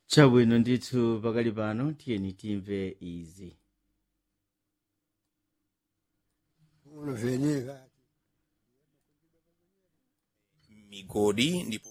Chabwino ndithu pakali pano tiyeni timve izi. Unoveneka migodi ndipo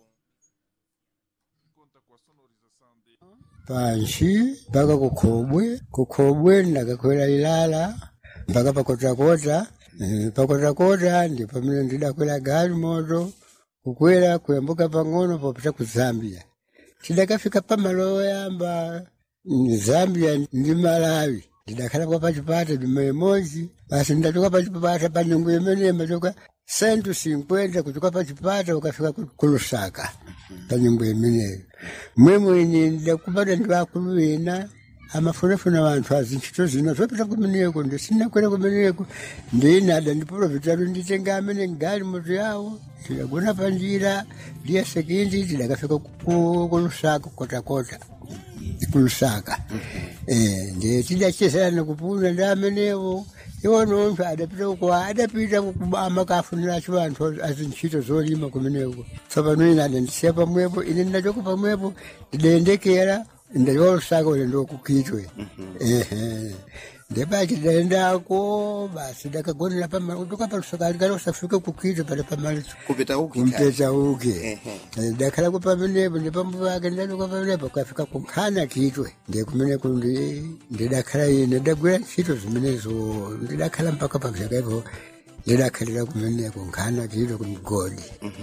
panshi mpaka kukhobwe ndakakwera Ilala mpaka pakotakota pakotakota ndipo pamene ndidakwera galimoto kukwera kuyambuka pang'ono popita ku Zambia. Tidakafika pamalo oyamba Zambia ndi Malawi ndidakhala kwa pachipata juma imodzi basi ndatoka pachipata pa nyungu imene imachoka 150 kutoka pachipata ukafika ku Lusaka pa nyungu imeneyo. Mwemwe ine ndakupata ndi vakulu ena amafunafuna vanthu azintchito zina zopita kumeneko ndisinakwera kumeneko ndinada ndipolo vitatu nditenga amene galimoto yawo tidagona panjira ndiya sekindi tidakafika ku Lusaka kotakota ku Lusaka ndiye tidachezerana kupunda ndi amenewo iwo nonthu adapita kubama kafuniracho vanthu azintchito zolima kumeneko. Tsopano ine adandisiya pamwepo ine ndachoka pamwepo ndidayendekera ndachoka Lusaka ulendo kukitwe ndepaki ndaendako basi ndakagonera pamalo kutoka pa Lusaka alikali usafika kukitwe pale pamalo kupita uki kumpeta uke ndakhalako pamenepo ndipambo pake ndachoka pamenepo kafika kunkhana kitwe ndiye kumeneko ndidakhala ine ndagwira ntchito zimenezo ndidakhala mpaka pakizakaipo ndidakhalira kumeneko nkhana kitwe kumgodi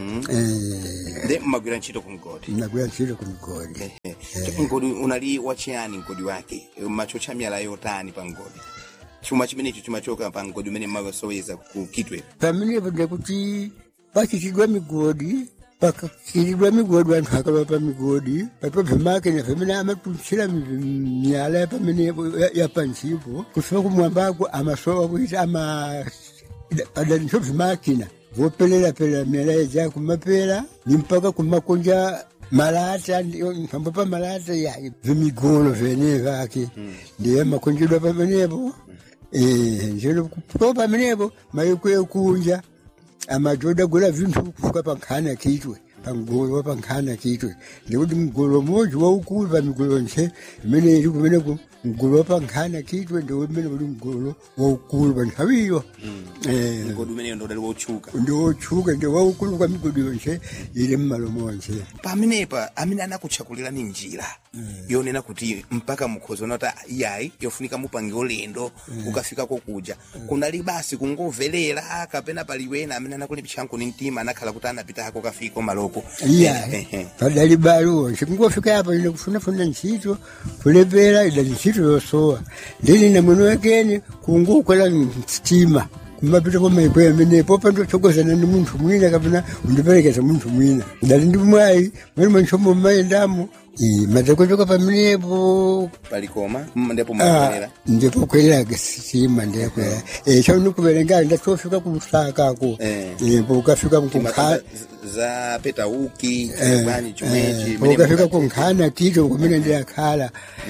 ndi mmagwira ntchito kumgodi. ndagwira ntchito kumgodi. Mgodi unali wachiyani mgodi wake machocha miyala yotani pa mgodi chuma chimenecho chimachoka pa mgodi umene mmasoweza kukitwe pamenepo ndekuti pachitidwa migodi pakachitidwa migodi vanthu akalowa pa migodi patobve makina pamene amatunthira miyala pamenepo yapanchipo kufika kumwambako amasowa kuita padantobve makina vopelela miyala yaja kumapela ni mpaka kumakonja malata pambo pa malata ya vimigolo vene vake ndiye makonjedwa pamenepo njelo kupo pamenepo mayekwe kunja amajoda gola vinthu kufuka pankhana kitwe pangolo pankhana kitwe ndikuti mgolo moji waukulu pa migolo nse imene ili kumeneko mgolo pankhana kitwe ndiwo imene uli mgolo waukulu pa nthawiyo mgodi umene ndo ndiwotchuka ndi waukulu kwa migodi yonse ili mmalo monse. pamenepa amene anakutchakulirani njira yonena kuti mpaka mukhozona kuti iyayi yofunika mupange ulendo ukafikako kuja kunali basi kungovelera kapena paliwena amene anakulipitsanko ni mtima anakhala kuti anapitako kafiko maloko iyayi padali baluwo nkungofika apa ine kufunafuna ntchito kulepera idali ntchito yosowa ndili na mwene wakene kungokwera msitima kumapita kwamaikwe amenepo pandotsogozana ni munthu mwina kapena undiperekeza munthu mwina ndali ndi mwayi mwene mwanchomo mmayendamo matakochoka pamenepo palikoma ndipo mwakwera ndipo kwera sitima ndiyakwera chauno kuverenga ndatofika ku Lusakako ukafika kunkhana za peta uki bani chumechi ukafika kunkhana kito kumene ndiyakhala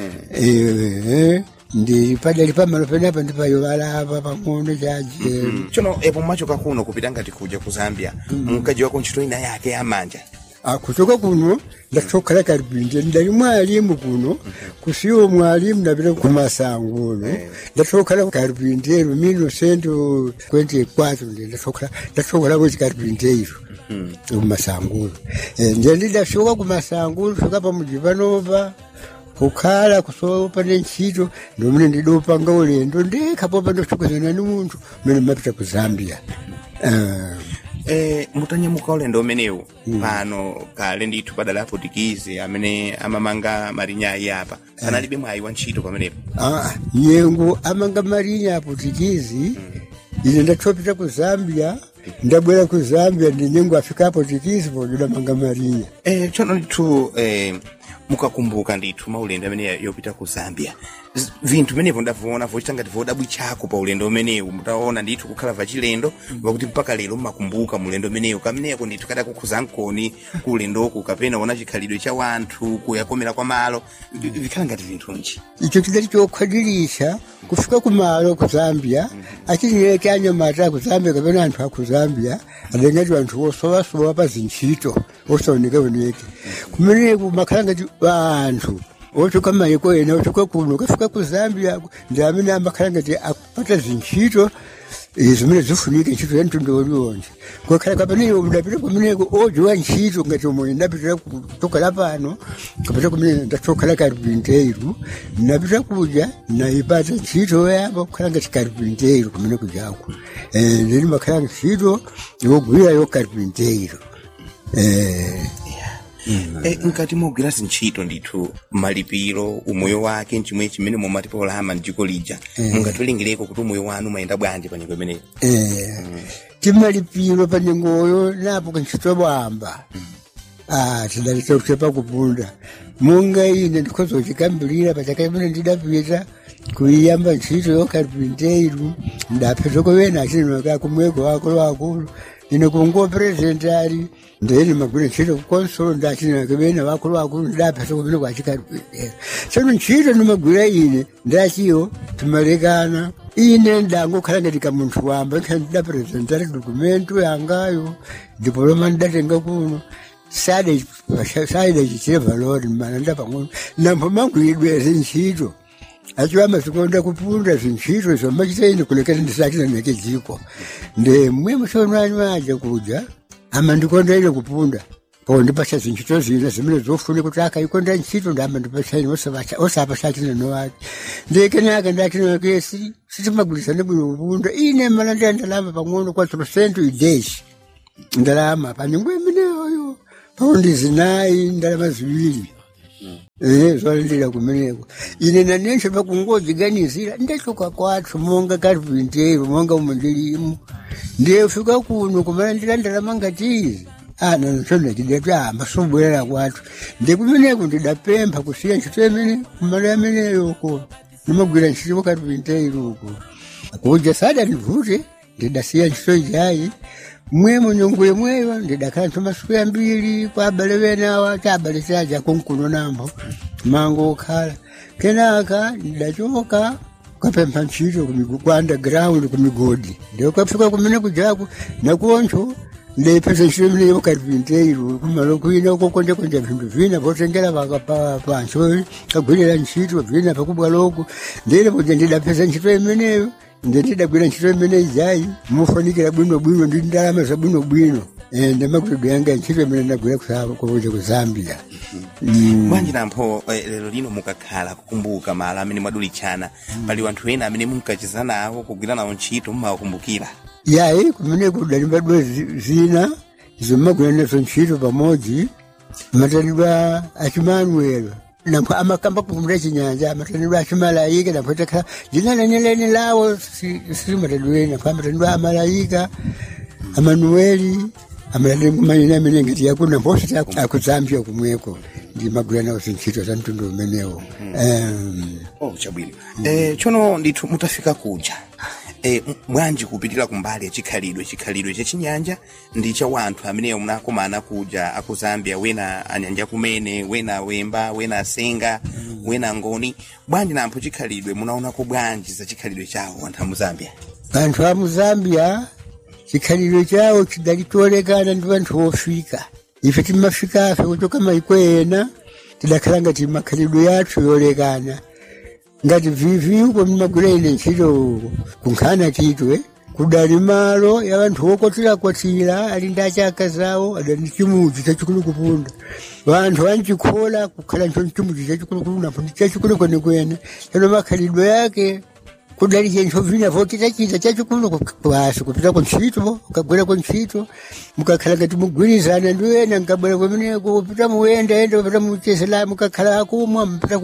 ndi padali pamalo penapa ndipayovala apa pang'ono chaje chono epo mwachoka kuno kupita ngati kuja ku Zambia mkaji wako ntchito ina yake yamanja kutoka kuno ndatokhala karibinde ndali mwalimu kuno kusiwo mwalimu ndapita kumasangulo ndatokhala karibinde 1924 ndatokhala kuti karibinde iro kumasangulo ndiye ndidafika kumasangulo fika pamuji panova kukhala kusopa ntchito ndomene ndidopanga ulendo ndekhapo pandoshokozana ni munthu mene mapita ku Zambia. Mutanyamuka ulendo umenewu pano kale ndithu padali apotikizi amene amamanga marinyayi apa sanalibe mwayi wa ntchito pamenepo nyengo amanga marinya apotikizi ine ndatopita ku Zambia ndabwera ku Zambia ndi nyengo afika apotikizi podamanga marinya chono ndithu mukakumbuka ndithu maulendo amene yopita ku Zambia vinthu menevo ndaviona vochita ngati vodabwichako pa ulendo umenewu mutaona ndithu kukhala vachilendo vakuti mpaka lero mmakumbuka mulendo umenewu kameneko ndithu kada kukhuza nkoni ku ulendoku kapena ona chikhalidwe cha wanthu kuyakomera kwa malo vikhala ngati vinthu nji icho chidali chokhwadirisha kufika ku malo ku Zambia achinileke anyamata ku Zambia kapena anthu a ku Zambia adengati wanthu wosowasowa pa zintchito osaoneka kumene kumakhala ngati vanthu ochoka maiko ena ochoka kuno kafika ku Zambia ndamene amakhala ngati akupata zintchito zimene zifunika ntchito ya mtundu uliwonse kwakhala kapene udapita kumeneko odziwa ntchito ngati omwe ndapitira kutokala pano kapita kumene ndatokhala karpinteiro ndapita kuja naipata ntchito yamba kukhala ngati karpinteiro kumene kujako ndili makhala ntchito yogwira yo karpinteiro nkati mogwira zintchito ndithu malipiro umoyo wake nchimwe chimene mumati olama mdziko lija mungatolengireko kuti umoyo wanu mayenda bwanji pa nyengo imeneyo timalipiro pa nyengoyo napo kantchito bwamba tidalita kutepa kupunda munga ine ndikozochikambirira pachaka imene ndidapita kuiyamba ntchito yokarpinteiro ndapita kovena achininoka kumweko wakulu ine kungo president ali ndeni magwira ntchito kukonsolo ndachininoka bena wakulu ndapita kumene kwachikarpinteiro tsono ntchito ndimagwira ine ndachiyo timalekana ine ndangokhala ngati kamunthu wamba ndidapurezentari dokumento yangayo diploma ndidatenga kuno sade chichire valori mananda pang'ono nambo mangwidwe zintchito achiwama sikonda kupunda zintchito zomachitaine kulekeza ndisachina nekedziko nde mwe musonani waje kuja ama ndikonda ile kupunda po ndipasha zintchito zina zimene zofune kuti akaikonda ntchito ndama ndipachaine osapachachina nowake ndekenaka ndatinakesi sitimagwirisane bwino kupunda ine malanda ndalama pang'ono kwa 3% ideshi ndalama panyengo imeneyoyo paundi zinayi ndalama ziwiri zvalindira kumeneko ine nanense pakungodziganizira ndachoka kwathu monga karpinteiro monga umundilimu ndefika kuno kumalandira ndalama ngatizi nanotona chidati masobwerera kwathu ndekumeneko ndidapempha kusiya ntchito imene kumalo ameneyoko nimagwira ntchito karpinteiro uko kuja sada ndivute ndidasiya ntchito ijayi mwemo nyongo yemweyo ndidakhala masiku yambiri kwa abale benawa tabale chaja kunkuno nambo mango okhala kenaka ndidachoka kapempha ntchito kwa underground kumigodi ndio kafika kumene kujaku nakoncho ndepesa ntchito imene yokarpinteiro kumalo kwina kokonja vinthu vina potengera pancho kagwirira ntchito vina pakubwaloko ndile kuti ndidapesa ntchito imeneyo ndidagwira ntchito imene ijayi mufanikira bwinobwino ndi ndalama za bwinobwino ndemakuti yanga ntchito imene ndagwira kuja ku Zambia bwanji nampho lero lino mukakhala kukumbuka malo amene mwadulichana pali wanthu ena amene munkacheza nawo kugwira nawo ntchito mumawakumbukira yayi kumene kudalimbadwa zina zomagwira nazo ntchito pamodzi matalidwa achimanuelo nampo amakamba kupumula chinyanja amatanidwa achimalayika nampo takhala jina leneleni lawo simatadweni nampo amatanidwa amalayika amanueli amalalengumanyina amene ngati yakuna nampo osati akuzambia kumweko ndi magwira nawo zintchito za mtundu umenewo chabwino chono ndithu mutafika kuja mwanji kupitira kumbali ya chikhalidwe chachinyanja ndi cha wanthu ameneyo munakomana kuja aku Zambia wena anyanja kumene wena wemba wena asenga wena ngoni bwanji nampho chikhalidwe munaonako bwanji za chikhalidwe chawo anthu amu Zambia anthu amu Zambia chikhalidwe chawo chidalitolekana ndi anthu ofika ife timafika afe kuchoka maiko ena tidakhala ngati makhalidwe yathu yolekana ngati vivi uko mmagwira ine ntchito kunkhana chitwe kudali malo ya vanthu okwatira ali ndi achaka zawo adali chimudzi chachikulu kupunda vanthu anchikhola kukhala ncho chimudzi chachikulu napo ndi chachikulu kwenekwene chano makhalidwe yake kudali chentho vina vochitachita chachikulu kwasi kupita kuntchito ukagwera kuntchito mukakhala ngati mugwirizana ndi wena nkabwera kumeneko kupita muyendaenda kupita muchezela mukakhala akumwa mpita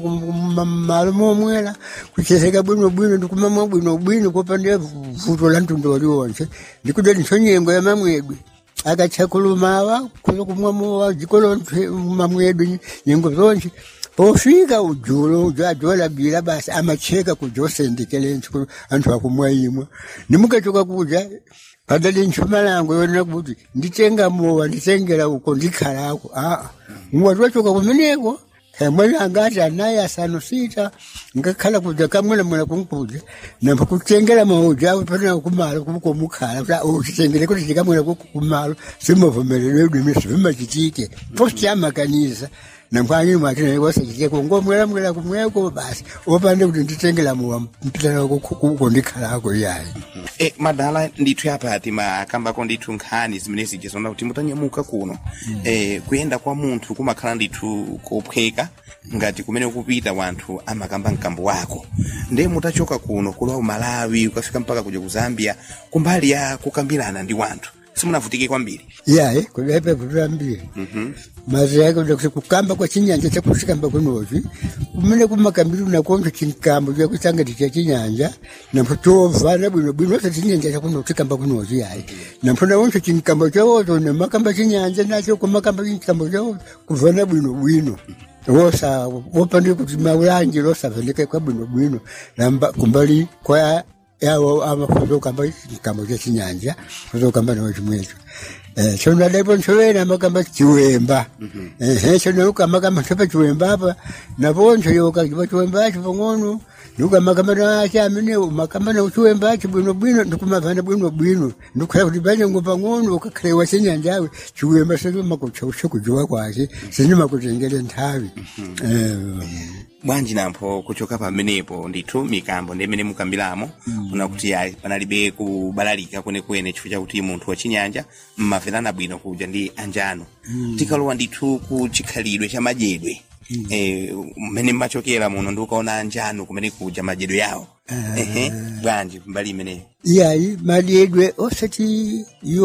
kumalo momwera kuchezeka bwinobwino ndikumamwa bwinobwino kopanda vuto la mtundu waliwonse ndikudali ntcho nyengo ya mamwedwe akachakulumawa kuza kumwamowa jikolo mamwedwe nyengo zonse pofika ujulo ujajola bila basi amacheka kujosendekele ntsikulu anthu akumwayimwa nimukachoka kuja padali ntchuma langu yonena kuti nditenga mowa nditengera uko ndikhalako mwati wachoka kumeneko kamwe angati anaye asano sita ngakhala kuja kamwe mwana kunkuja nampa kutengera mauja upana kumalo kuko mukhala utengere kuti kamwe kumalo simovomerere dimisi vimachitike post yamakanisa nampanyi mwatene wasachike kongomwera mwera kumweko basi opande kuti nditengera muwa mpitana kuko ndikhalako yayi madala ndithu yapati makamba ko ndithu nkhani zimenezi jezona kuti mutanyamuka kuno kuyenda kwa munthu kumakhala ndithu kophweka ngati kumene kupita wanthu amakamba mkambo wako nde mutachoka kuno kulowa Malawi ukafika mpaka kuja ku Zambia kumbali ya kukambirana ndi wanthu simunavutike kwambiri yayi kulepe kutambiri mazi yake kuti kukamba kwa chinyanja chakusikamba kunozi kumene kumakambiri nakonzo chinkambo cha kusanga cha chinyanja nampotova na bwino sa chinyanja chakuno chikamba kunozi yayi nampona wonso chinkambo chawozo na makamba chinyanja nacho kumakamba chinkambo chawozo kuvana bwino wosa wopande kuti maulanji losa veleke kwa bwino namba kumbali kwa yawo amafuzo kamba chinkambo cha chinyanja fuzo kamba no chimwecho chona lepo nchowena makamba chiwemba chona makamba chepa chiwemba hapa na boncho yoka chiwemba chivongono nuka makamba na chamene makamba na chiwemba chibwino ndikumavana bwino ndukhala kuti banye ngopa ngono ukakalewa chenyanjawe chiwemba sezo makuchosha kujwa kwake sinima kutengele nthawi bwanji nampo kuchoka pamenepo ndithu mikambo ndimene mukambiramo unakuti panalibe kubalalika kwene chifukwa chakuti munthu wa chinyanja mmaverana bwino kuja ndi anjano tikalowa ndithu ku chikhalidwe cha madyedwe mmene mmachokera muno ndi ukaona anjano kumene kuja madyedwe yawo bwanji mbali imeneyo yayi madyedwe osati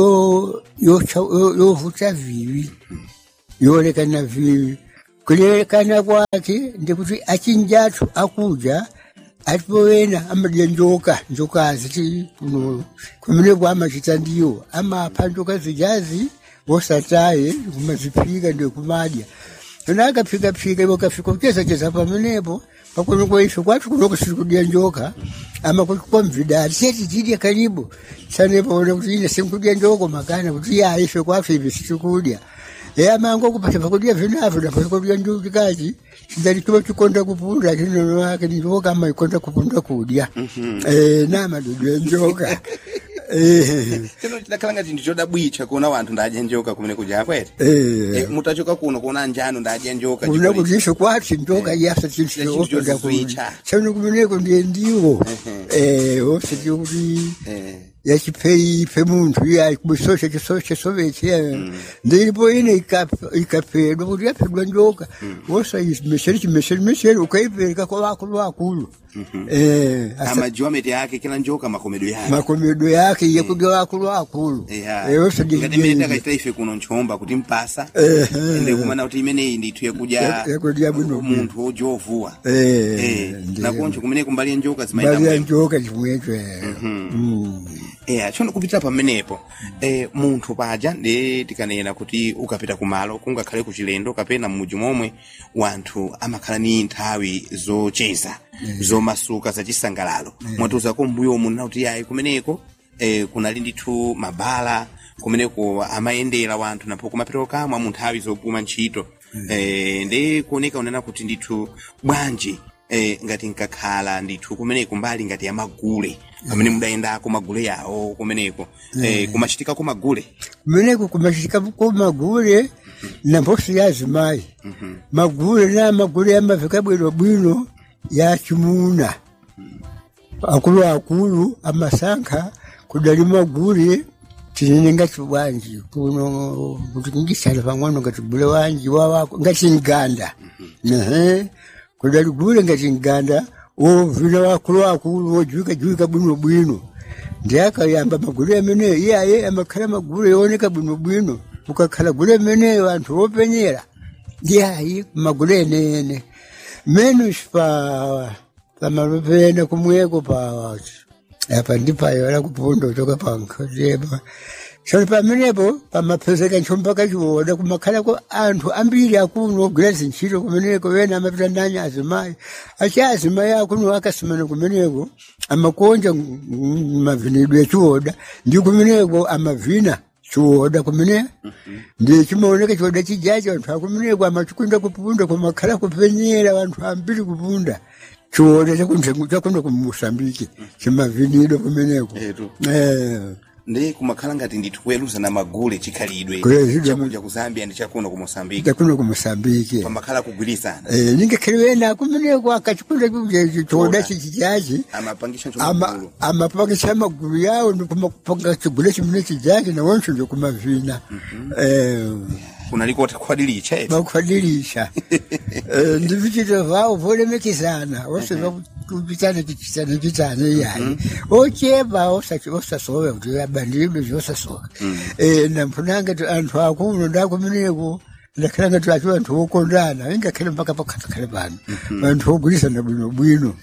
yovuta viwi yolekana viwi kulekana kwake ndikuti achinjatu akuja atipowena amadya njoka ziti kumene kwamachita ndiyo amapha njoka zijazi wosataye kumazipika ndiyo kumadya tona akaphika wakafika kucheza pamenepo pakuno kwaife kwathu kunoko sikudya njoka ama kwa mvidali seti tidya karibu sanepo ona kuti ine sinkudya njoka makana kuti yaife kwathu ivi sitikudya amango kupata pakudya vinavyo na pakudya njuki kazi sidali tuwa chikonda kupunda chinono wake njoka ama ikonda kupunda kudya nama dudya njoka chino chidakalanga chintu chodabwicha kuona wanthu ndadya njoka kumene kuja kwete mutachoka kuno kuona anjano ndadya njoka kuna kudisho kwati njoka yasa chintu openda kudya chano kumeneko ndiwo osati kuti yachipei pemuntu ya kubisosha chisove ndilipo ine ikapedwa kuti yapedwa njoka wosa mesheri ukaipeleka kwa wakulu amajiwamete yake kila njoka makomedo yake yakudya wakulu wosa ngatimeneta kaitaife kuno nchomba kuti mpasa ende kumana kuti imeneyi ndithu yakudya munthu ojovua nakoncho kumene kumbali njoka zimaita njoka chimwecho chono kupita pamenepo munthu paja ndi tikanena kuti ukapita kumalo kungakhale kuchilendo kapena mmuji momwe wanthu amakhala ni nthawi zocheza zomasuka zachisangalalo mwatuzako mbuyo munena kuti yayi kumeneko kunali ndithu mabala kumeneko amayendera wanthu napo kumapita kamwa mu nthawi zopuma ntchito ndi kuoneka unena kuti ndithu bwanji ngati nkakhala ndithu kumeneko mbali ngati ya magule amene mudayendako magule yawo kumeneko kumachitikako magule kumeneko kumachitikako magule na mposi ya zimayi magule amaveka bwino ya chimuna akulu amasankha kudali magule tinene ngati bwanji kuno kuti ngisala pang'ono ngati bule wanji wawako ngati nganda kudali gule ngati nganda vina wakulu wojuika bwino ndiaka yamba magule amene iyaye amakhala magule yoneka bwino ukakhala gule amene wanthu wopenyera ndiyayi magule nene menu pamalopena kumweko pawachi apa ndipayola kupondo toka pankazeba Shali pamenepo pamapezeka nchomba kachiwoda kumakhala ko anthu ambiri akuno ogwira ntchito kumeneko wena amapita ndani azimayi azimayi akuno akasimana kumeneko amakonja mavinidwe chiwoda ndi kumeneko amavina chiwoda kumene ndi chimaoneka chiwoda chijachi vanthu akumene kwamachikunda kupunda kwamakhala kupenyera vanthu ambiri kupunda chiwoda chakuno kumusambike chimavinidwa kumeneko ndi kumakhala ngati ndithu kuweruza na magule chikhalidwe chakuja ku Zambia ndi chakuno ku Mosambiki chakuno ku Mosambiki pamakhala kugwirizana ningekhaliwena kumeneko akachikunda chiwoda chijachi amapangisha magulu yawo ndikumapanga chigule chimene chijachi nawonso ndikumavina unaliko takhwadilisha eti bakhwadilisha ndivichito vawo volemekizana wose vakupitana yayi ochepa osasowa kuti abandilidwe zvosasowa nampunanga anthu akuno ndakumeneko ndakhala ngati achi vanthu vokondana ingakhale mpaka pakhatakhala pano vanthu vogwirizana bwinobwino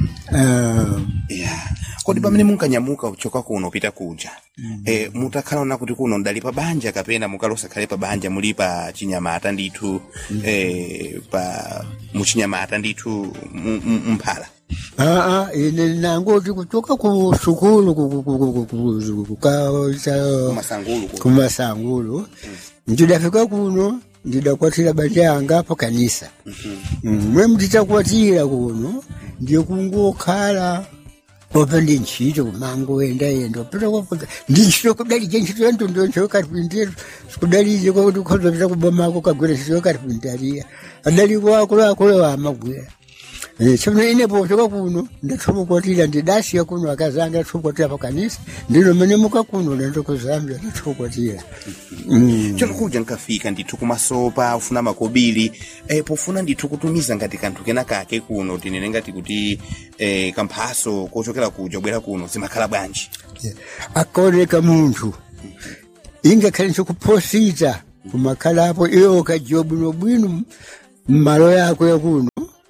kodi pamene munkanyamuka kuchoka kuno pita kuja mutakhala ona kuti kuno ndali pa banja kapena mukalosakhale pa banja muli pa chinyamata ndithu pa muchinyamata ndithu mphala ine nangoti kuchoka ku sukulu kumasangulu ndidafika kuno ndidakwatira banja yanga pa kanisa mwe mtitakwatira kuno ndiye kungokhala opa ndi ntchito kumangoenda opita kopota ndi ntchito kudalije ntchito yantondonso yokarpintero sikudalije kwakuti ukhoza pita kubomako kagwira ntchito yokarpintaria adaliko akuluakulu wamagwira chimene ine pochoka kuno ndathokokwatira ndidasiya kuno akazanga ndathokokwatira pa kanisa ndino mene muka kuno ndando ku Zambia ndathokokwatira chono kuja nkafika ndithu kumasopa ufuna makobiri pofuna ndithu kutumiza ngati kanthu kena kake kuno tinene ngati kuti kamphaso kochokera kuja bwera kuno zimakhala bwanji akaoneka munthu ingakhale nchikuphosita kumakhalapo iyo kajiwa bwinobwino mmalo yako yakuno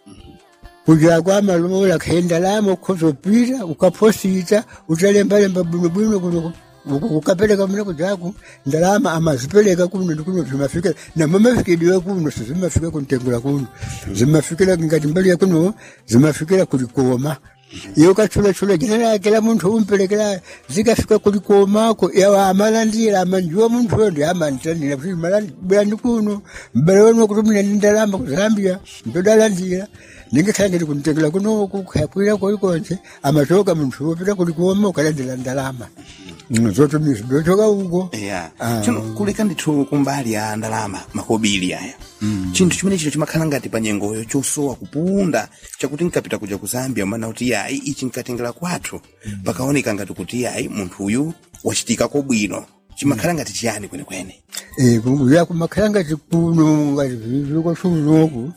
kuja kwa malomola kaenda lama ukuzopita ukaphosita utalembalemba bwinobwino kuno ukapeleka mune kujaku ndalama amazipeleka kuno ndikuno zimafika na mamafikidiwe kuno zimafika kuntengula kuno zimafikira ngati mbali ya kuno zimafikira kulikoma iyo kachula jina kila muntu umpelekera zikafika kulikomako yawa amalandira amanjua muntu yondi amantandira kuti malandi kuno mbale wenu kutumina ndalama ku Zambia ndodalandira ningekhala ngati kuntengula kuno kukhapira koikonse amachoka muntu wopita kulikoma ukalandira ndalama zoto nizidochoka uko chono kuleka ndithu kumbali ya ndalama makobiri aya chinthu chimene chino chimakhala ngati pa nyengoyo chosowa kupunda chakuti nkapita kuja ku Zambia mana kuti yayi ichi nkatengera kwathu pakaoneka ngati kuti yayi munthu uyu wachitika kobwino chimakhala ngati chiyani kwenekwene kunguya kumakhala ngati kuno ngati ziko sunoku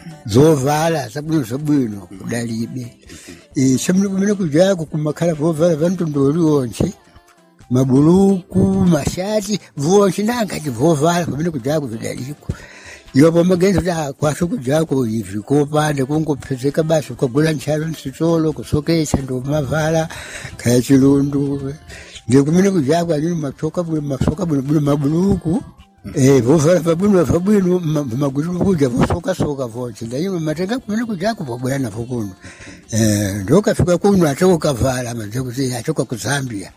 zovala zabwino kudalibe chimene kumene kujako kumakhala vovala vantondoli onse mabuluku mashati vonse nangati vovala kumene kujako vidaliko yopo magenzo da kwaso kujako ivikopanda kungopezeka basi ukagula nchalo nsitolo kusokesha ndo mavala kaya chilundu ndio kumene kujako alini masoka bwino mabuluku vovala fabwino magulu kuja vosoka vonse ndayimo matenga kumene kujako vobwera navo kuno ndo kafika kuno atokavala manje kuti atoka ku Zambia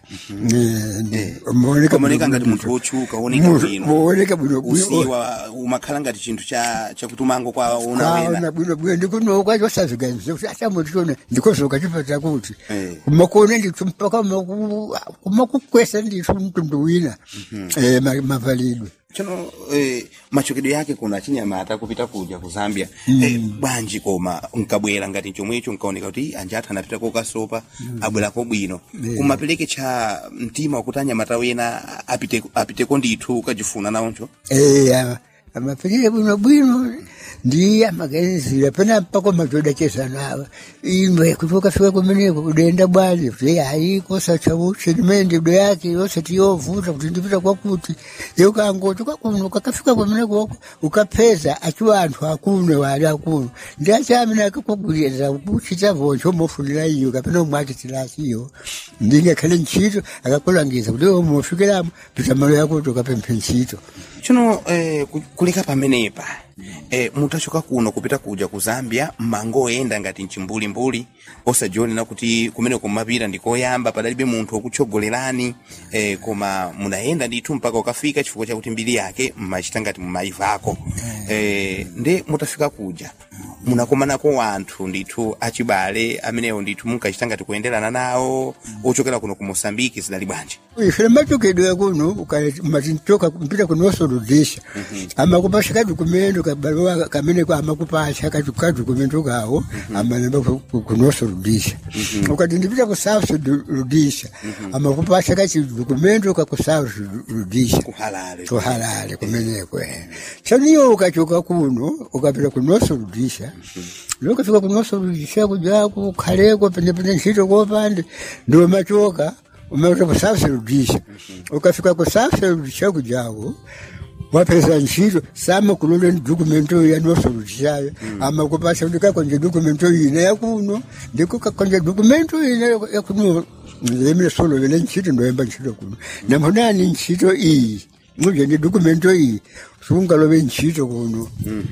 moneka ngati munthu ochuka oneka bwino usiwa umakhala ngati chinthu chakutumango kwa unawena bwino ndikuno kwacho saziganize kuti atamutone ndikozoka chipata kuti kumakone ndithu mpaka kumakukwesa ndithu mtundu wina mavalidwe chono machokedwe yake kuna chinyamata kupita kuja ku Zambia bwanji koma nkabwera ngati chomwecho nkaoneka kuti anjatha anapita kokasopa abwera kobwino kumapeleke cha mtima wakuti anyamata wena apiteko ndithu ukajifuna nawoncho amapeleke bwino ndiye amagenzira pena mpaka majoda chesa nawa imwe kutoka fika kumeneko udenda bwali kuti ayiko sachabuche dimende ndo yake yose tiyovuta kuti ndipita kwa kuti yokangotoka kuno kakafika kumeneko ukapeza achiwa anthu akuno wali akuno ndiachamina akakugulira kuchita voncho mofunira iyo kapena umwati tilasiyo ndinge khale ntchito akakulangiza kuti mofikiramo pita malo yako tokapemphe ntchito chono kuleka pamenepa mutachoka kuno kupita kuja ku Zambia mangoyenda ngati mchimbulimbuli osajionera kuti kumene kumapita ndikoyamba padalibe munthu okutsogolerani koma munayenda ndithu mpaka ukafika chifukwa chakuti mbiri yake mmachita ngati mumaivako nde mutafika kuja munakomanako wanthu ndithu achibale amenewo ndithu munkachita ngati kuyenderana nawo ochokera kuno ku Mosambiki zidali bwanji ife machokedwa kuno matintoka mpita kunosorudisha amakupasha kadokumento kabalowa kamene kwa amakupasha kadokumento kawo amanamba kunosorudisha ukati ndipita ku South Rhodesia amakupasha kadokumento ka South Rhodesia kuhalale kumeneko chaniyo ukachoka kuno ukapita kunosorudisha lokafika kunosorudisha kuja kukhaleko penepene ntchito kopande ndo machoka umeuta ku South Rhodesia ukafika ku South Rhodesia kujawo wapeza ntchito sama kulole dokumento ya nosorudisha ama kupasha ndika konje dokumento ine yakuno ndiko konje dokumento ine yakuno ndemile solo vele ntchito ndoyamba ntchito kuno namonani ntchito iyi muje ndi dokumento iyi sungalobe ntchito kuno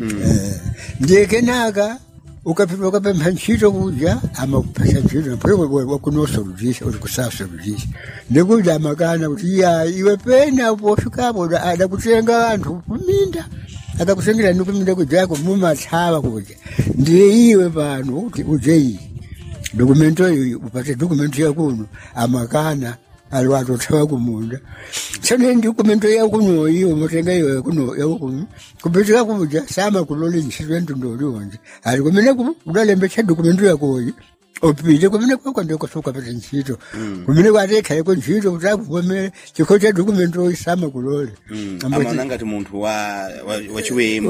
ndikenaka ukapempha ntchito kuja ama kupasha ntchito mpwewe wakunosorudisha uli kusasorudisha ndikuja amakana kuti ya iwe pena pofikapo adakutenga anthu kuminda akakutengera ndikuminda kujako mumathawa kuja ndiye iwe pano kuti uje iyi dokumento iyo upate dokumento yakuno amakana alwatothawa kumunda tsane dokumento yakuno iyo mutenga iyo yakuno yakuno kupitika kuja sama kulole ntchito ndondoli wonje ali kumene udalembetsa dokumento yakoyi opite kumene kwako ndiko soka pete ntchito kumene kwatekha ko ntchito kutakuvomera chikho cha dokumento isama kulole amana ngati munthu wa chiwembu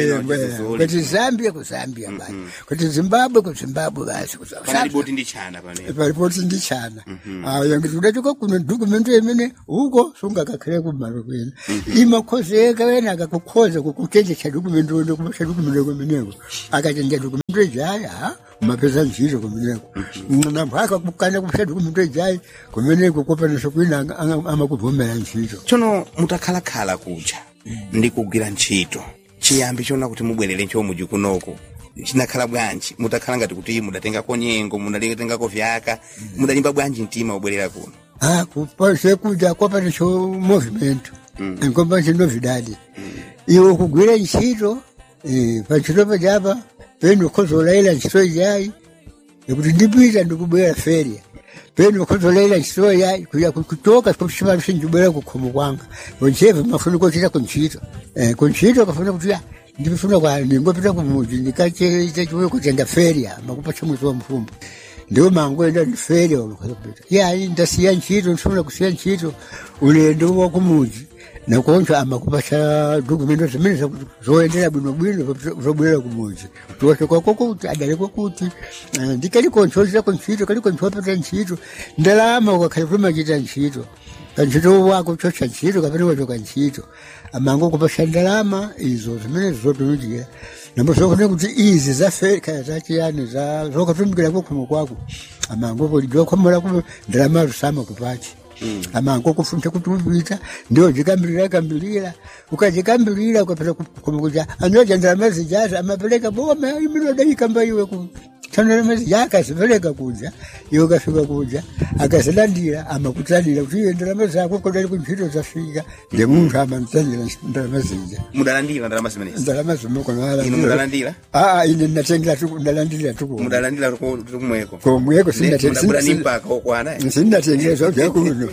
kuti Zambia ku Zambia basi kuti Zimbabwe ku Zimbabwe basi palipoti ndi chana pane palipoti ndi chana yangi udachoka kuno dokumento imene uko sunga kakhale kumalo kwena imakhozeka wena akakukhoza kukuchenjeza dokumento ndo kumasha dokumento kumeneko akachenjeza dokumento jaya mapeza ntchito kumeneko nampaka kukana kupsa dokumento jaya kumeneko kopanisha kwina amakuvomera ntchito tsono mutakhalakhala kuja ndi kugwira ntchito chiyambi chona kuti mubwerere nchomuji kunoko chinakhala bwanji mutakhala ngati kuti mudatengako nyengo mudatengako vyaka mudalimba bwanji mtima ubwerera kuno kupase kuja kopanisha movimento nkompanisha novidade iwe kugwira ntchito pantchito pajapa peno khozolaila ntchito yayi kuti ndipita ndikubwera feria peno khozolaila ntchito yayi kuya kutoka kushimana sinjubwera kukhomo kwanga oncheve mafuna kuchita kuntchito kuntchito kafuna kuti ndifuna kwa ngopita kumuji ndikache chiwe kutenga feria makupatsa mwezi wa mfumbo ndio mangoenda ndi feria olukapita yayi ndasiya ntchito ndifuna kusiya ntchito ulendo wa kumuji nakoncha amakupasha dokumento zimene zoendera bwino zobwera kumuji tuwachoka kuti adaleko kuti ndikali konchoza konchito kali konchopata ntchito ndalama ukakhala kumachita ntchito kantchito wako chocha ntchito kapena wachoka ntchito amango kupasha ndalama izo zimene zotumikira nambo zokone kuti izi zafe kaya zachiyani zokatumikira kukhomo kwako amango kulijwa khomola ku ndalama rusama kupachi amango kufunta kuti ubita ndio jikambilira ukajikambilira ukapita kuja anoja ndalama zijaza amapeleka boma imino dakamba iwe ku tanara yaka sipeleka kuja iwe kafika kuja akazilandira amakutandira kuti ndalama zako kodali kuntchito zafika nde munthu amantandira ndalama zija mudalandira ndalama zimene ndalama zimoko nala ino mudalandira ine natengera ndalandira tuku mudalandira kumweko kumweko sinatengera nimpaka okwana sinatengera zobya kuno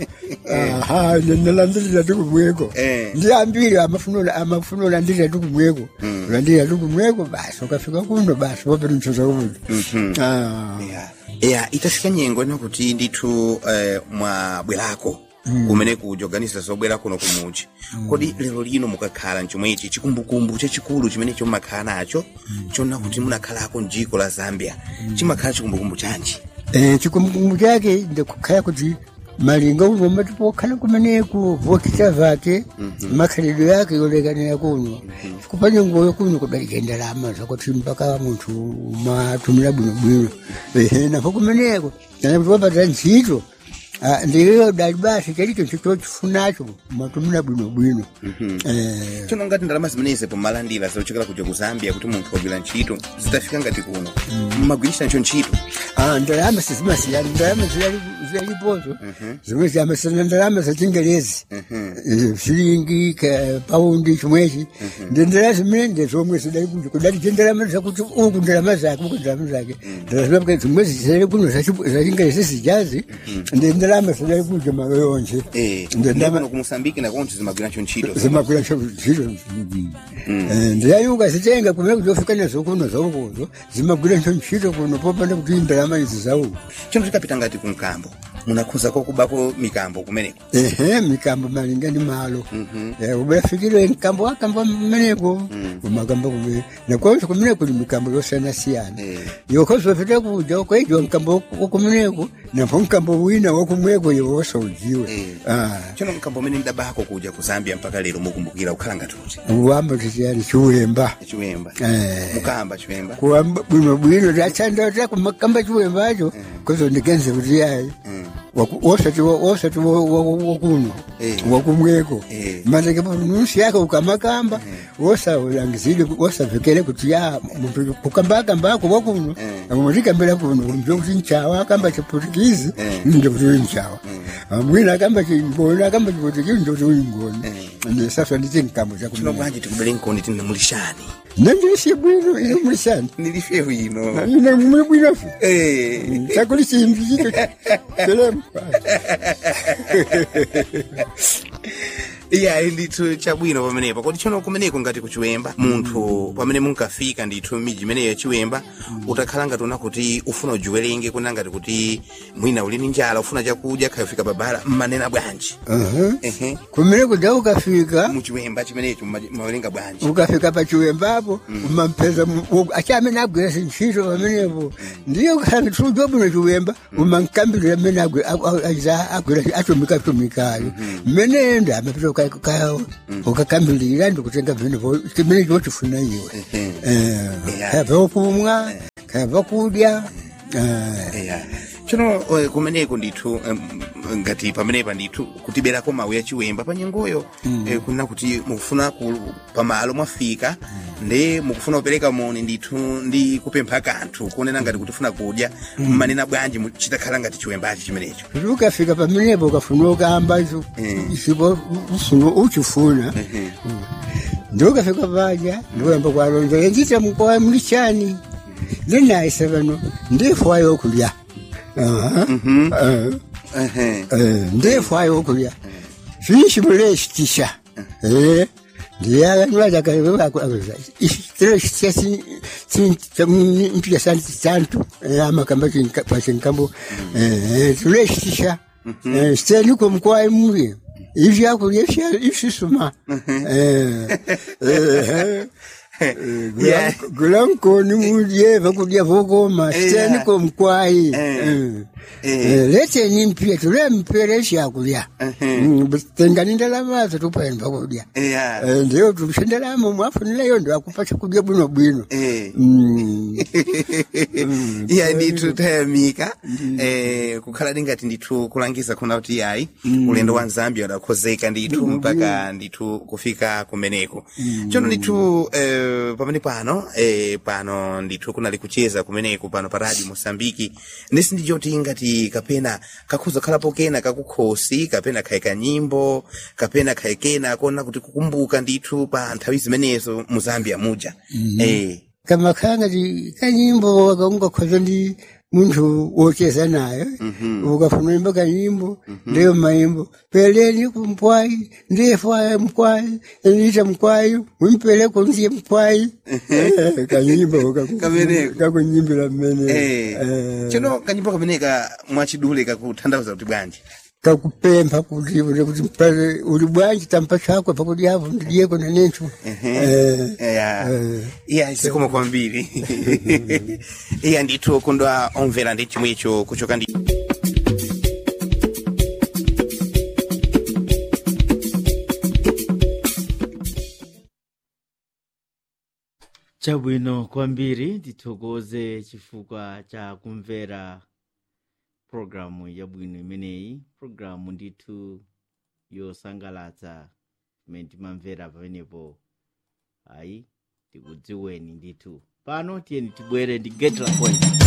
ine ndalandira tukumweko ndiambira amafunola ndira tukumweko landira tukumweko basi ukafika kuno basi wapita ntchoza kuno itafika nyengo ino kuti ndithu mwabwerako kumene kujoganisa zobwera kuno kumuji kodi lero lino mukakhala nchomwechi chikumbukumbu chachikulu chimene chomakhala nacho chona kuti munakhalako njiko la Zambia chimakhala chikumbukumbu chanji chikumbukumbu chake ndikukhala kuti malinga uvoma tipokhala kumeneku vokita vake makhalidwe yake yolekanira kuno kupanya ngoyo kuno kudalika ndalama zakuti mpaka munthu matumira bwinobwino napo kumeneko kuti wapata ntchito ndiyo dali basi chalicho chochifunacho matumina bwino. Tsono ngati ndalama zimenezi pomalandira zochokera kuja ku Zambia kuti munthu wagwira ntchito zitafika ngati kuno mmagwirisha nacho ntchito. Ndalama sizimasiyana, ndalama zilipozo zimwe ziyamasiyana ndalama za Chingerezi, shilingi paundi chimwechi ndi ndalama zimene ndezomwe zidali kuja kudali ndalama zakuti uku ndalama zake uku ndalama zake ndalama zimwe zidali kuno za Chingerezi zijazi ndi ndalama zidali kuja mayonje ndalama ku Mozambique na konti zimagwira nacho ntchito ndiyayuka zitenga kumene kujofika nazo kuno zakuzo zimagwira nacho ntchito kuno popanda kuti ndalama izi zawo. Chino tikapita ngati ku mkambo munakhuza kokubako mikambo kumeneko. Mikambo malinga ndi malo ubafikire mkambo wakambo mmeneko umakambo kumene nakonso kumeneko ni mikambo yosiyana yokoso fita kuja kwaijo mkambo kumeneko napo mkambo wina wakumweko yowosa ujiwe. Chino mkambo mene ndabako kuja ku Zambia mpaka lero mukumbukira ukhala ngati kuti uwamba tiyani chiwemba mukamba chiwemba kuwamba bwino ndachanda kumakamba chiwembacho kozo ndigenze kuti yayi osati wakuno wakumweko manake nusi yako ukamakamba osawulangizile osavekele kuti ya muntu kukambako wakuno amutikambira kuno kumjo kuti nchawa akamba chiputukizi ndio kuti nchawa mwina akamba chimbona akamba chiputukizi ndio kuti ngoni ndi sasa nditi nkambo cha kuno banje tikubele nkoni tine mulishani nandisi bwino ino mulishani nilife wino ino mwibwino chakuli chimbi chito ndithu chabwino pamenepo kodi tsono kumeneko ngati kuchiwemba munthu pamene munkafika ndithu miji imeneyo yachiwemba utakhala ngati una kuti ufuna ujiwerenge kuna ngati kuti mwina uli ndi njala ufuna chakudya khayofika babala mmanena bwanji. Kumeneko da ukafika muchiwemba chimenecho mawerenga bwanji ukafika pa chiwembapo umampeza achamene agwira ntchito pamenepo ndiyo kana tujobuno chiwemba umankambira amene agwira atumikayo mmene nda amapita ukakambirira ndikutenga vinhu chimene chotifuna iwe kayava kumwa kayava kudya. Tsono kumeneko ndithu ngati pamenepa ndithu kutiberako mawu ya chiwemba panyengoyo kuna kuti mukufuna pamalo mwafika ndi mukufuna kupereka moni ndithu ndi kupempha kanthu kunena ngati kutifuna kudya mmanena bwanji chitakhala ngati chiwembachi chimenecho. Ukafika pamenepo ukafuna ukamba isipo uchifuna ndio ukafika paja ndio kwalonza yachita mkoa mlishani ndinaisa vano ndifwayo okulya ndifwayo okulya zvinshimuleshitisha mpia santu amakamba pachinkambo tuleshitisha steniko mkwai muli ivyakulya ishisuma Gulamkoni mudye vakudya vokoma steniko mkwai lete nimpia tule mpere shakulya tengani ndalama tupaeni vakudya ndio tukushendalamo mwafunirayo ndo akupasha kudya bwino ndithu tayamika kukhala ndingati ndithu kulangiza kuna kuti yayi ulendo wa Zambia wadakhozeka ndithu mpaka ndithu kufika kumeneko. Tsono ndithu pamene pano ndithu kunali kucheza kumeneko pano pa Radio Mozambique ndisi ndijoti ngati kapena kakhuza khalapo kena kakukhosi kapena khaika nyimbo kapena khaikena kona kuti kukumbuka ndithu pa nthawi zimenezo mu Zambia muja. Kama khanga di kanyimbo wakaunga khoza ndi munthu wocheza naye ukafuna imba kanyimbo ndiyo maimbo peleni kumkwai ndifwaye mkwai elita mkwai wimpele kunzie mkwai kanyimbo kakunyimbira mmene. Tsono kanyimbo kameneka mwachidule kakuthandauza kuti bwanji kakupempha kuti mpale uli bwanji tampa chakwe pakuti hapo ndiyeko na nentu sikoma kwambiri ndithu kondwa omvera ndi chimwecho kuchoka ndi chabwino kwambiri tithokoze chifukwa cha kumvera programu yabwino imeneyi, programu ndithu yosangalatsa imene timamvera pamenepo. Ayi tikudziweni ndithu pano tiyeni tibwere ndi Get La Point.